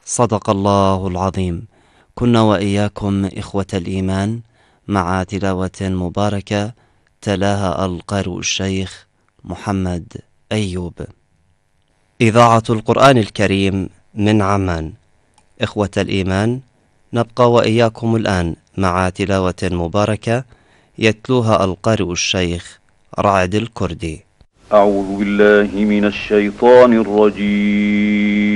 صدق الله العظيم. كنا وإياكم إخوة الإيمان مع تلاوة مباركة تلاها القارئ الشيخ محمد أيوب. إذاعة القرآن الكريم من عمان. إخوة الإيمان، نبقى وإياكم الآن مع تلاوة مباركة يتلوها القارئ الشيخ رعد الكردي. أعوذ بالله من الشيطان الرجيم.